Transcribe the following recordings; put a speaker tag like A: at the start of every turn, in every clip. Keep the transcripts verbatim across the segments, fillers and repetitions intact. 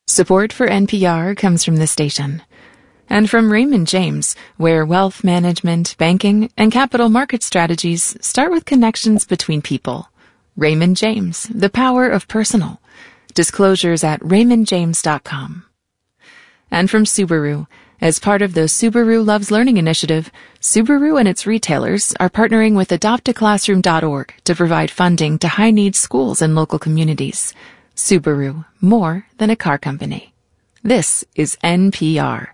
A: Support for N P R comes from this station. And from Raymond James, where wealth management, banking, and capital market strategies start with connections between people. Raymond James, the power of personal. Disclosures at raymond james dot com. And from Subaru, as part of the Subaru Loves Learning initiative, Subaru and its retailers are partnering with adopt a classroom dot org to provide funding to high-needs schools and local communities. Subaru, more than a car company. This is N P R.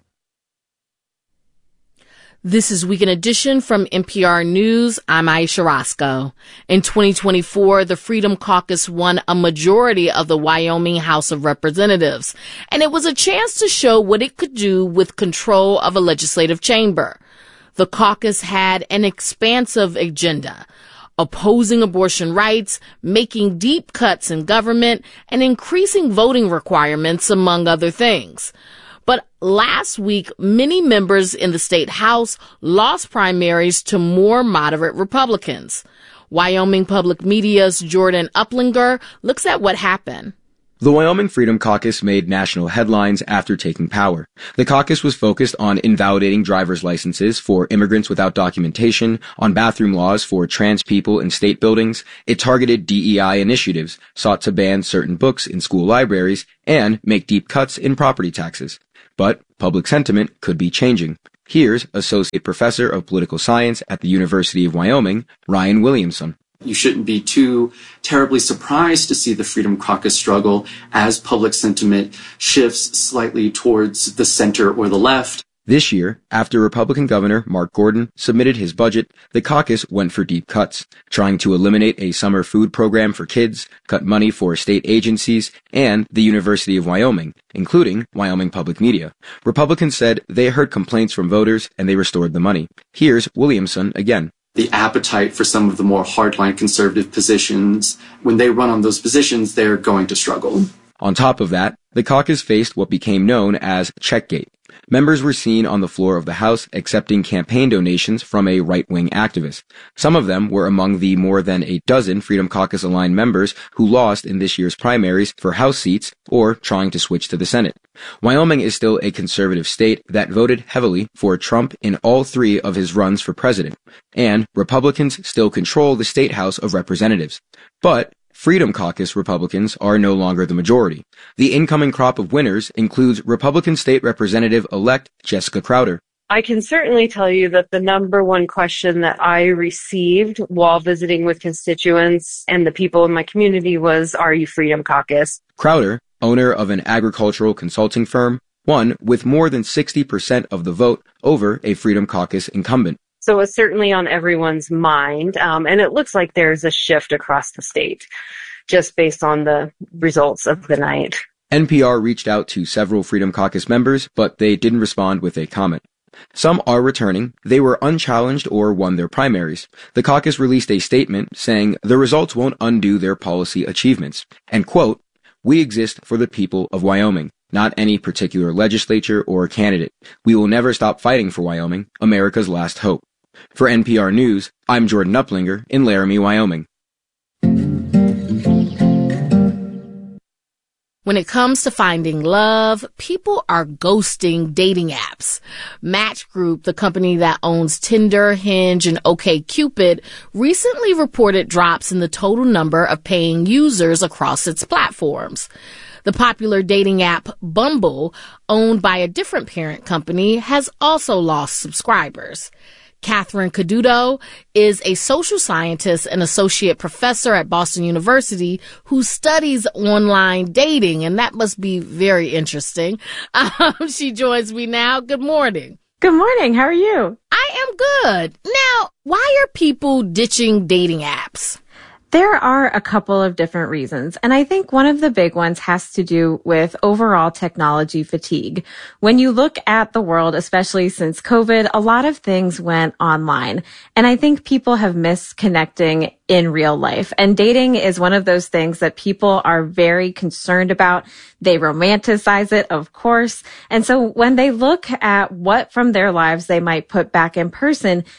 B: This is Weekend Edition from N P R News. I'm Aisha Roscoe. In twenty twenty-four, the Freedom Caucus won a majority of the Wyoming House of Representatives, and it was a chance to show what it could do with control of a legislative chamber. The caucus had an expansive agenda, opposing abortion rights, making deep cuts in government, and increasing voting requirements, among other things. But last week, many members in the state House lost primaries to more moderate Republicans. Wyoming Public Media's Jordan Uplinger looks at what happened.
C: The Wyoming Freedom Caucus made national headlines after taking power. The caucus was focused on invalidating driver's licenses for immigrants without documentation, on bathroom laws for trans people in state buildings. It targeted D E I initiatives, sought to ban certain books in school libraries, and make deep cuts in property taxes. But public sentiment could be changing. Here's Associate Professor of Political Science at the University of Wyoming, Ryan Williamson.
D: You shouldn't be too terribly surprised to see the Freedom Caucus struggle as public sentiment shifts slightly towards the center or the left.
C: This year, after Republican Governor Mark Gordon submitted his budget, the caucus went for deep cuts, trying to eliminate a summer food program for kids, cut money for state agencies, and the University of Wyoming, including Wyoming Public Media. Republicans said they heard complaints from voters and they restored the money. Here's Williamson again.
D: The appetite for some of the more hardline conservative positions, when they run on those positions, they're going to struggle.
C: On top of that, the caucus faced what became known as Checkgate. Members were seen on the floor of the House accepting campaign donations from a right-wing activist. Some of them were among the more than a dozen Freedom Caucus-aligned members who lost in this year's primaries for House seats or trying to switch to the Senate. Wyoming is still a conservative state that voted heavily for Trump in all three of his runs for president, and Republicans still control the state House of Representatives. But Freedom Caucus Republicans are no longer the majority. The incoming crop of winners includes Republican State Representative-elect Jessica Crowder.
E: I can certainly tell you that the number one question that I received while visiting with constituents and the people in my community was, are you Freedom Caucus?
C: Crowder, owner of an agricultural consulting firm, won with more than sixty percent of the vote over a Freedom Caucus incumbent.
E: So it's certainly on everyone's mind, um, and it looks like there's a shift across the state, just based on the results of the night.
C: N P R reached out to several Freedom Caucus members, but they didn't respond with a comment. Some are returning. They were unchallenged or won their primaries. The caucus released a statement saying the results won't undo their policy achievements. And quote, "We exist for the people of Wyoming, not any particular legislature or candidate. We will never stop fighting for Wyoming, America's last hope." For N P R News, I'm Jordan Uplinger in Laramie, Wyoming.
B: When it comes to finding love, people are ghosting dating apps. Match Group, the company that owns Tinder, Hinge, and OkCupid, recently reported drops in the total number of paying users across its platforms. The popular dating app Bumble, owned by a different parent company, has also lost subscribers. Catherine Caduto is a social scientist and associate professor at Boston University who studies online dating, and that must be very interesting. Um, she joins me now. Good morning.
E: Good morning. How are you?
B: I am good. Now, why are people ditching dating apps?
E: There are a couple of different reasons, and I think one of the big ones has to do with overall technology fatigue. When you look at the world, especially since COVID, a lot of things went online, and I think people have missed connecting in real life. And dating is one of those things that people are very concerned about. They romanticize it, of course, and so when they look at what from their lives they might put back in person,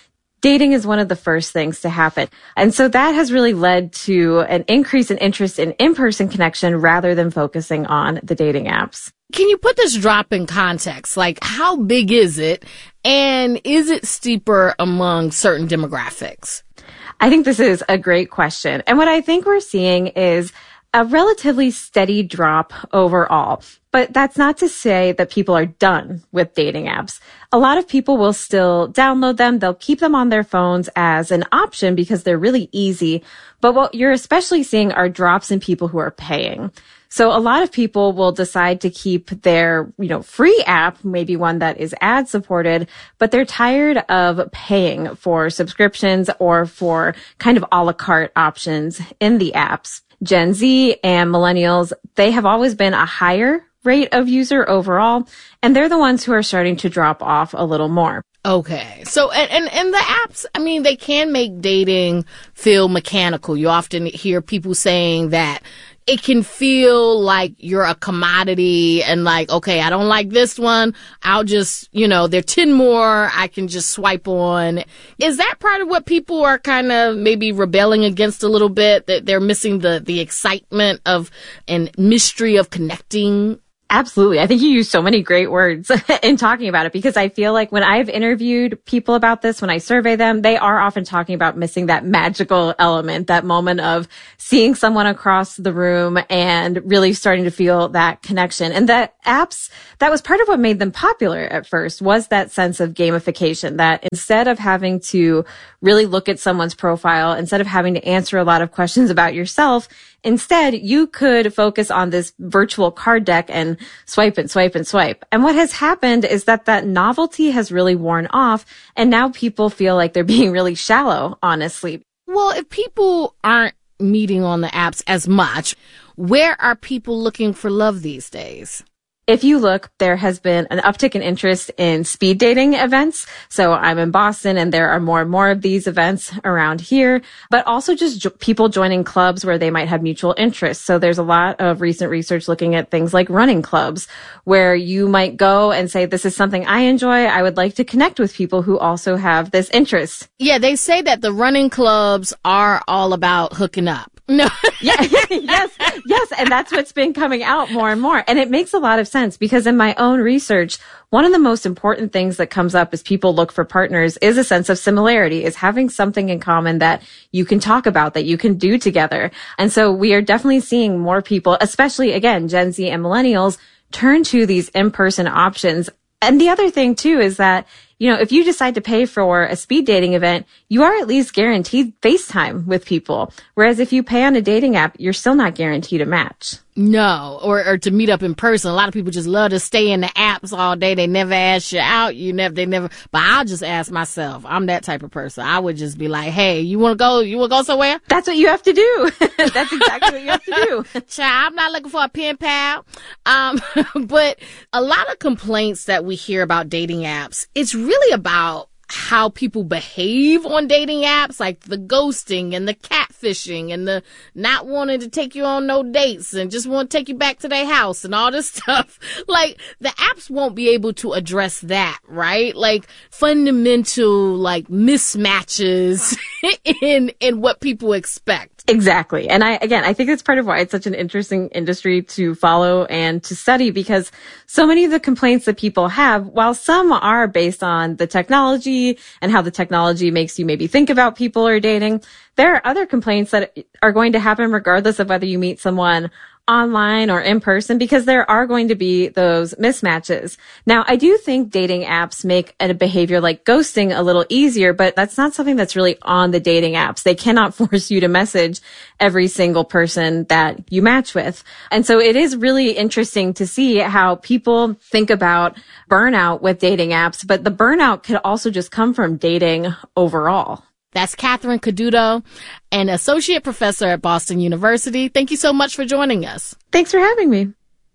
E: dating is one of the first things to happen. And so that has really led to an increase in interest in in-person connection rather than focusing on the dating apps.
B: Can you put this drop in context? Like, how big is it? And is it steeper among certain demographics?
E: I think this is a great question. And what I think we're seeing is a relatively steady drop overall. But that's not to say that people are done with dating apps. A lot of people will still download them. They'll keep them on their phones as an option because they're really easy. But what you're especially seeing are drops in people who are paying. So a lot of people will decide to keep their, you know, free app, maybe one that is ad supported, but they're tired of paying for subscriptions or for kind of a la carte options in the apps. Gen Z and millennials, they have always been a higher rate of user overall, and they're the ones who are starting to drop off a little more.
B: Okay. So, and, and, and the apps, I mean, they can make dating feel mechanical. You often hear people saying that it can feel like you're a commodity and like, okay, I don't like this one. I'll just, you know, there are ten more I can just swipe on. Is that part of what people are kind of maybe rebelling against a little bit, that they're missing the, the excitement of and mystery of connecting?
E: Absolutely. I think you use so many great words in talking about it, because I feel like when I've interviewed people about this, when I survey them, they are often talking about missing that magical element, that moment of seeing someone across the room and really starting to feel that connection. And that apps, that was part of what made them popular at first, was that sense of gamification, that instead of having to really look at someone's profile, instead of having to answer a lot of questions about yourself, instead, you could focus on this virtual card deck and swipe and swipe and swipe. And what has happened is that that novelty has really worn off, and now people feel like they're being really shallow, honestly.
B: Well, if people aren't meeting on the apps as much, where are people looking for love these days?
E: If you look, there has been an uptick in interest in speed dating events. So I'm in Boston, and there are more and more of these events around here, but also just jo- people joining clubs where they might have mutual interests. So there's a lot of recent research looking at things like running clubs, where you might go and say, this is something I enjoy. I would like to connect with people who also have this interest.
B: Yeah, they say that the running clubs are all about hooking up. No.
E: Yeah, yes, yes. And that's what's been coming out more and more. And it makes a lot of sense, because in my own research, one of the most important things that comes up as people look for partners is a sense of similarity, is having something in common that you can talk about, that you can do together. And so we are definitely seeing more people, especially, again, Gen Z and millennials, turn to these in-person options. And the other thing, too, is that, you know, if you decide to pay for a speed dating event, you are at least guaranteed FaceTime with people. Whereas if you pay on a dating app, you're still not guaranteed a match.
B: No, or, or to meet up in person. A lot of people just love to stay in the apps all day. They never ask you out. You never, they never, but I'll just ask myself. I'm that type of person. I would just be like, hey, you want to go, you want to go somewhere?
E: That's what you have to do. That's exactly what you have to do.
B: Child, I'm not looking for a pen pal. Um, but a lot of complaints that we hear about dating apps, it's really about how people behave on dating apps, like the ghosting and the catfishing and the not wanting to take you on no dates and just want to take you back to their house and all this stuff. Like, the apps won't be able to address that, right? Like, fundamental, like, mismatches in, in what people expect.
E: Exactly. And I, again, I think it's part of why it's such an interesting industry to follow and to study, because so many of the complaints that people have, while some are based on the technology and how the technology makes you maybe think about people or dating, there are other complaints that are going to happen regardless of whether you meet someone online or in person, because there are going to be those mismatches. Now, I do think dating apps make a behavior like ghosting a little easier, but that's not something that's really on the dating apps. They cannot force you to message every single person that you match with. And so it is really interesting to see how people think about burnout with dating apps, but the burnout could also just come from dating overall.
B: That's Catherine Caduto, an associate professor at Boston University. Thank you so much for joining us.
E: Thanks for having me.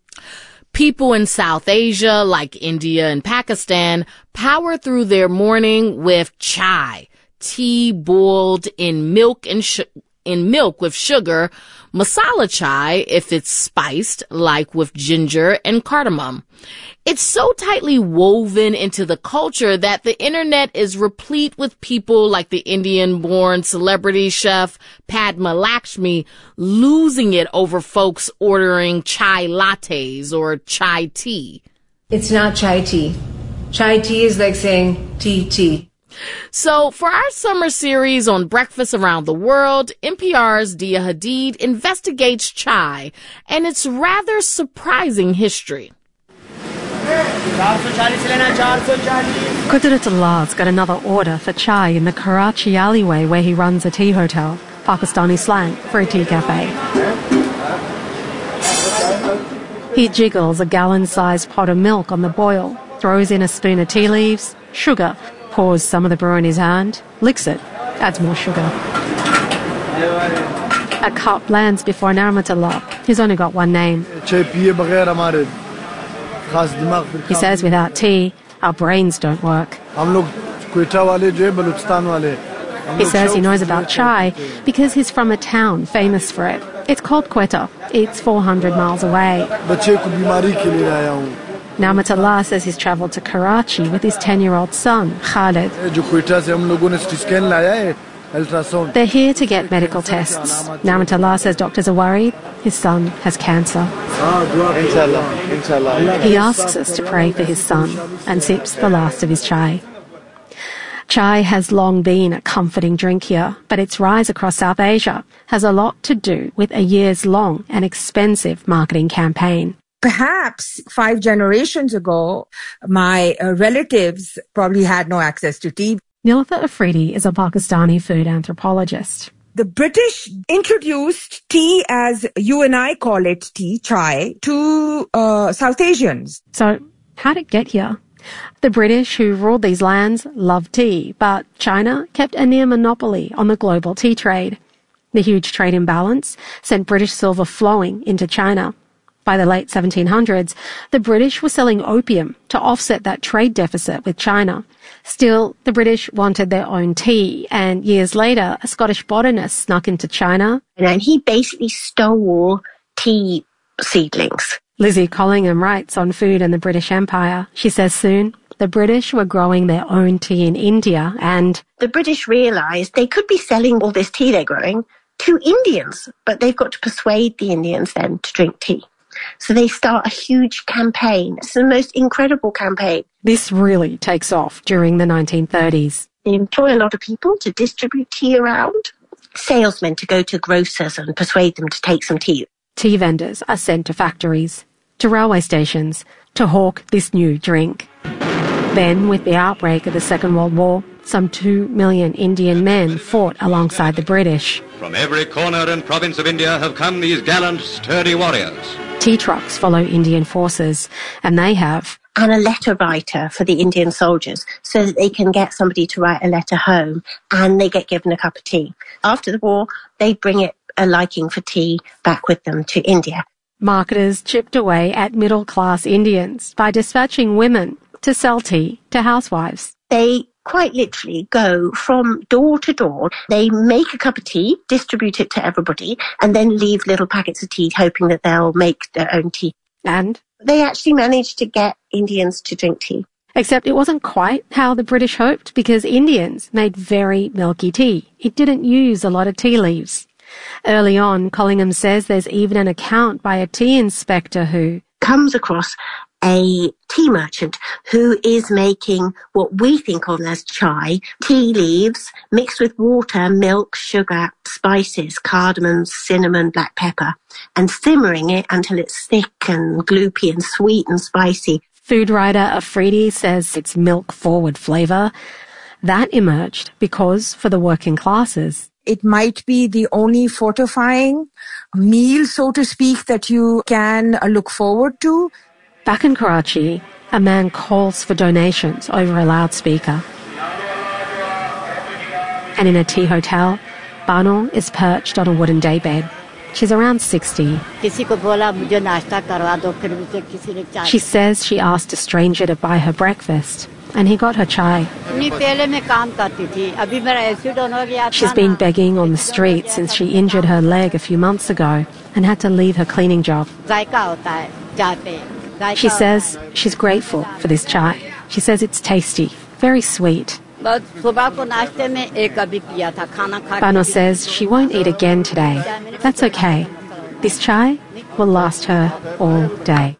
B: People in South Asia, like India and Pakistan, power through their morning with chai, tea boiled in milk and sh- in milk with sugar, masala chai if it's spiced, like with ginger and cardamom. It's so tightly woven into the culture that the internet is replete with people like the Indian-born celebrity chef Padma Lakshmi losing it over folks ordering chai lattes or chai tea.
F: It's not chai tea. Chai tea is like saying tea tea.
B: So for our summer series on Breakfast Around the World, N P R's Dia Hadid investigates chai and its rather surprising history.
G: Qudrat Allah's got another order for chai in the Karachi alleyway where he runs a tea hotel, Pakistani slang for a tea cafe. He jiggles a gallon-sized pot of milk on the boil, throws in a spoon of tea leaves, sugar, pours some of the brew in his hand, licks it, adds more sugar. A cup lands before Naramatullah. He's only got one name. He says without tea, our brains don't work. He says he knows about chai because he's from a town famous for it. It's called Quetta. It's four hundred miles away. Naramatullah says he's travelled to Karachi with his ten-year-old son, Khalid. They're here to get medical tests. Naramatullah says doctors are worried his son has cancer. He asks us to pray for his son and sips the last of his chai. Chai has long been a comforting drink here, but its rise across South Asia has a lot to do with a years-long and expensive marketing campaign.
H: Perhaps five generations ago, my uh, relatives probably had no access to tea.
G: Nilotha Afridi is a Pakistani food anthropologist.
H: The British introduced tea, as you and I call it tea, chai, to uh, South Asians.
G: So how'd it get here? The British, who ruled these lands, loved tea, but China kept a near monopoly on the global tea trade. The huge trade imbalance sent British silver flowing into China. By the late seventeen hundreds, the British were selling opium to offset that trade deficit with China. Still, the British wanted their own tea, and years later, a Scottish botanist snuck into China.
I: And he basically stole tea seedlings.
G: Lizzie Collingham writes on food and the British Empire. She says soon, the British were growing their own tea in India, and
I: the British realised they could be selling all this tea they're growing to Indians, but they've got to persuade the Indians then to drink tea. So they start a huge campaign. It's the most incredible campaign.
G: This really takes off during the nineteen thirties.
I: They employ a lot of people to distribute tea around, salesmen to go to grocers and persuade them to take some tea.
G: Tea vendors are sent to factories, to railway stations, to hawk this new drink. Then, with the outbreak of the Second World War, some two million Indian men fought alongside the British.
J: From every corner and province of India have come these gallant, sturdy warriors.
G: Tea trucks follow Indian forces, and they have
I: and a letter writer for the Indian soldiers so that they can get somebody to write a letter home and they get given a cup of tea. After the war, they bring it a liking for tea back with them to India.
G: Marketers chipped away at middle-class Indians by dispatching women to sell tea to housewives.
I: They quite literally go from door to door. They make a cup of tea, distribute it to everybody, and then leave little packets of tea hoping that they'll make their own tea.
G: And
I: they actually managed to get Indians to drink tea.
G: Except it wasn't quite how the British hoped, because Indians made very milky tea. It didn't use a lot of tea leaves. Early on, Collingham says there's even an account by a tea inspector who
I: comes across a tea merchant who is making what we think of as chai, tea leaves mixed with water, milk, sugar, spices, cardamom, cinnamon, black pepper, and simmering it until it's thick and gloopy and sweet and spicy.
G: Food writer Afridi says it's milk-forward flavour. That emerged because, for the working classes,
H: it might be the only fortifying meal, so to speak, that you can look forward to.
G: Back in Karachi, a man calls for donations over a loudspeaker. And in a tea hotel, Bano is perched on a wooden daybed. She's around sixty. She says she asked a stranger to buy her breakfast. and he got her chai. She's been begging on the street since she injured her leg a few months ago and had to leave her cleaning job. She says she's grateful for this chai. She says it's tasty, very sweet. Bano says she won't eat again today. That's okay. This chai will last her all day.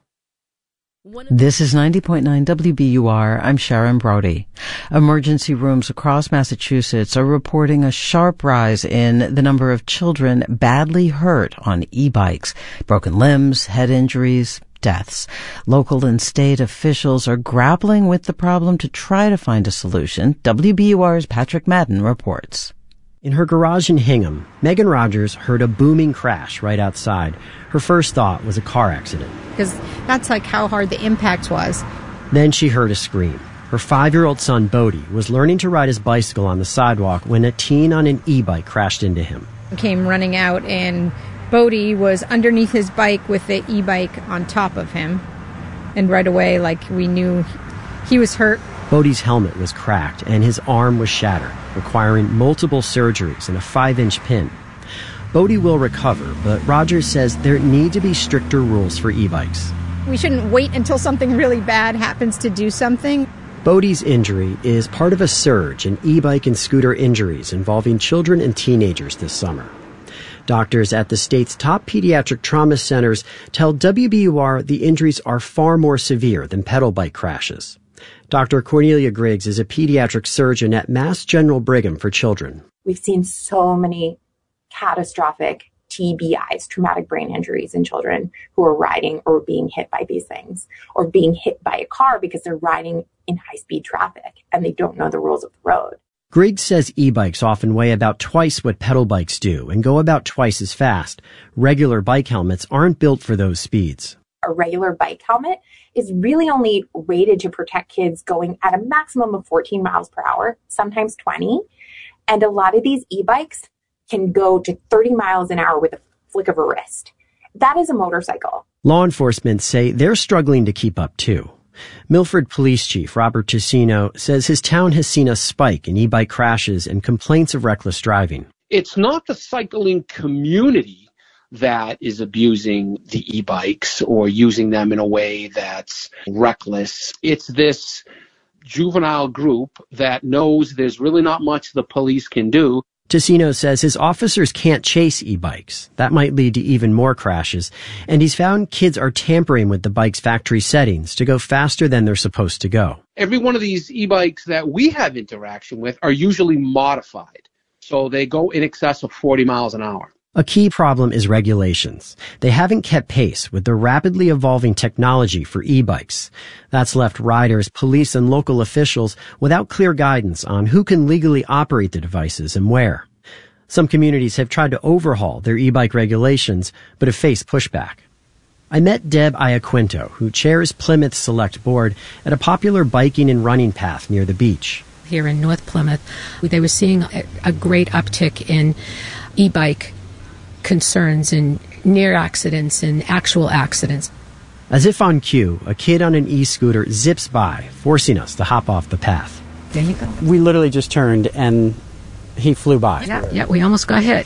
K: This is ninety point nine W B U R. I'm Sharon Brody. Emergency rooms across Massachusetts are reporting a sharp rise in the number of children badly hurt on e-bikes. Broken limbs, head injuries, deaths. Local and state officials are grappling with the problem to try to find a solution. W B U R's Patrick Madden reports.
L: In her garage in Hingham, Megan Rogers heard a booming crash right outside. Her first thought was a car accident.
M: Because that's like how hard the impact was.
L: Then she heard a scream. Her five-year-old son, Bodie, was learning to ride his bicycle on the sidewalk when a teen on an e-bike crashed into him.
M: I came running out, and Bodie was underneath his bike with the e-bike on top of him. And right away, like, we knew he was hurt.
L: Bodie's helmet was cracked and his arm was shattered, requiring multiple surgeries and a five-inch pin. Bodie will recover, but Rogers says there need to be stricter rules for e-bikes.
M: We shouldn't wait until something really bad happens to do something.
L: Bodie's injury is part of a surge in e-bike and scooter injuries involving children and teenagers this summer. Doctors at the state's top pediatric trauma centers tell W B U R the injuries are far more severe than pedal bike crashes. Doctor Cornelia Griggs is a pediatric surgeon at Mass General Brigham for Children.
N: We've seen so many catastrophic T B Is, traumatic brain injuries in children who are riding or being hit by these things, or being hit by a car because they're riding in high-speed traffic and they don't know the rules of the road.
L: Griggs says e-bikes often weigh about twice what pedal bikes do and go about twice as fast. Regular bike helmets aren't built for those speeds.
N: A regular bike helmet is really only rated to protect kids going at a maximum of fourteen miles per hour, sometimes twenty. And a lot of these e-bikes can go to thirty miles an hour with a flick of a wrist. That is a motorcycle.
L: Law enforcement say they're struggling to keep up too. Milford Police Chief Robert Ticino says his town has seen a spike in e-bike crashes and complaints of reckless driving.
O: It's not the cycling community that is abusing the e-bikes or using them in a way that's reckless. It's this juvenile group that knows there's really not much the police can do.
L: Ticino says his officers can't chase e-bikes. That might lead to even more crashes. And he's found kids are tampering with the bike's factory settings to go faster than they're supposed to go.
O: Every one of these e-bikes that we have interaction with are usually modified. So they go in excess of forty miles an hour.
L: A key problem is regulations. They haven't kept pace with the rapidly evolving technology for e-bikes. That's left riders, police, and local officials without clear guidance on who can legally operate the devices and where. Some communities have tried to overhaul their e-bike regulations, but have faced pushback. I met Deb Iaquinto, who chairs Plymouth's Select Board, at a popular biking and running path near the beach.
P: Here in North Plymouth, they were seeing a, a great uptick in e-bike concerns and near accidents and actual accidents.
L: As if on cue, a kid on an e-scooter zips by, forcing us to hop off the path.
P: There you go.
Q: We literally just turned and he flew by.
P: Yeah, yeah, we almost got hit.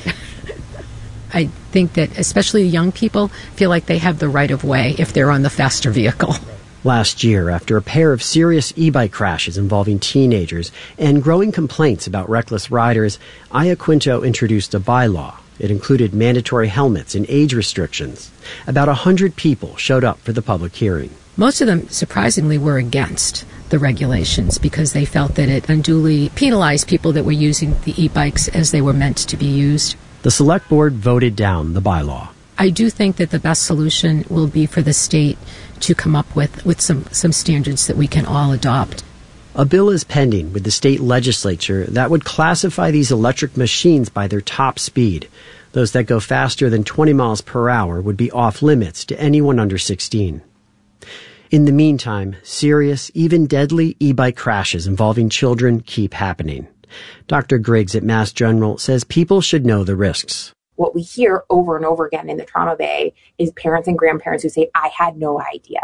P: I think that especially young people feel like they have the right of way if they're on the faster vehicle.
L: Last year, after a pair of serious e-bike crashes involving teenagers and growing complaints about reckless riders, Iaquinto introduced a bylaw. It included mandatory helmets and age restrictions. About a hundred people showed up for the public hearing.
P: Most of them, surprisingly, were against the regulations because they felt that it unduly penalized people that were using the e-bikes as they were meant to be used.
L: The Select Board voted down the bylaw.
P: I do think that the best solution will be for the state to come up with, with some, some standards that we can all adopt.
L: A bill is pending with the state legislature that would classify these electric machines by their top speed. Those that go faster than twenty miles per hour would be off limits to anyone under sixteen. In the meantime, serious, even deadly e-bike crashes involving children keep happening. Doctor Griggs at Mass General says people should know the risks.
N: What we hear over and over again in the trauma bay is parents and grandparents who say, I had no idea.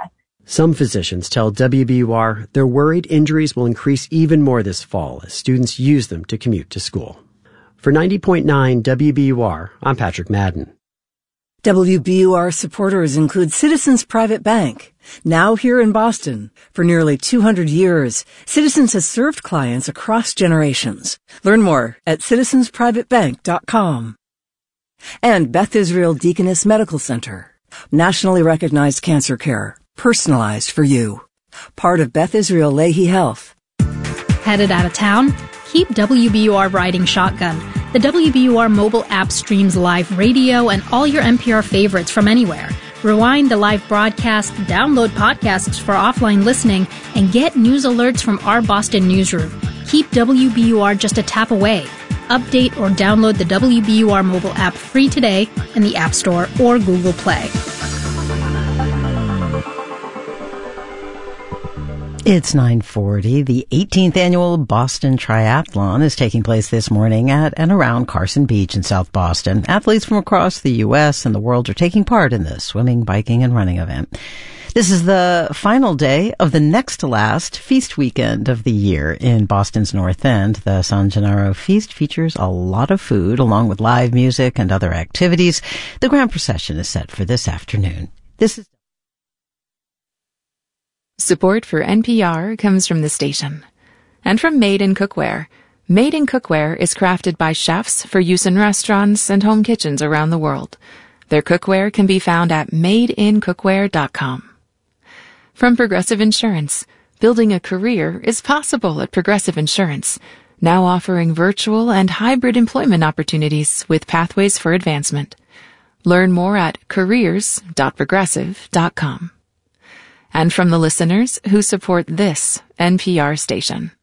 L: Some physicians tell W B U R they're worried injuries will increase even more this fall as students use them to commute to school. For ninety point nine W B U R, I'm Patrick Madden.
R: W B U R supporters include Citizens Private Bank. Now here in Boston. For nearly two hundred years, Citizens has served clients across generations. Learn more at citizens private bank dot com. And Beth Israel Deaconess Medical Center. Nationally recognized cancer care. Personalized for you. Part of Beth Israel Lahey Health.
S: Headed out of town? Keep W B U R riding shotgun. The W B U R mobile app streams live radio and all your N P R favorites from anywhere. Rewind the live broadcast, download podcasts for offline listening, and get news alerts from our Boston newsroom. Keep W B U R just a tap away. Update or download the W B U R mobile app free today in the App Store or Google Play.
K: It's nine forty. The eighteenth annual Boston Triathlon is taking place this morning at and around Carson Beach in South Boston. Athletes from across the U S and the world are taking part in this swimming, biking, and running event. This is the final day of the next to last feast weekend of the year in Boston's North End. The San Gennaro Feast features a lot of food along with live music and other activities. The grand procession is set for this afternoon. This is
A: Support for N P R comes from the station and from Made in Cookware. Made in Cookware is crafted by chefs for use in restaurants and home kitchens around the world. Their cookware can be found at made in cookware dot com. From Progressive Insurance, building a career is possible at Progressive Insurance, now offering virtual and hybrid employment opportunities with pathways for advancement. Learn more at careers dot progressive dot com. And from the listeners who support this N P R station.